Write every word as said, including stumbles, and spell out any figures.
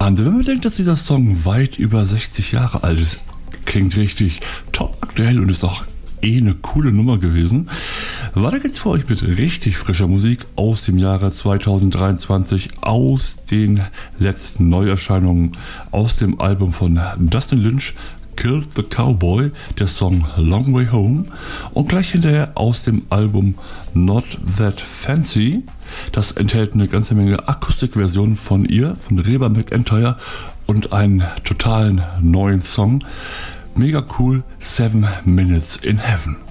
Wahnsinn, wenn man denkt, dass dieser Song weit über sechzig Jahre alt ist. Klingt richtig top aktuell und ist auch eh eine coole Nummer gewesen. Weiter geht's für euch mit richtig frischer Musik aus dem Jahre zweitausenddreiundzwanzig, aus den letzten Neuerscheinungen, aus dem Album von Dustin Lynch, Killed the Cowboy, der Song Long Way Home, und gleich hinterher aus dem Album Not That Fancy. Das enthält eine ganze Menge Akustikversionen von ihr, von Reba McEntire, und einen totalen neuen Song. Mega cool, Seven Minutes in Heaven.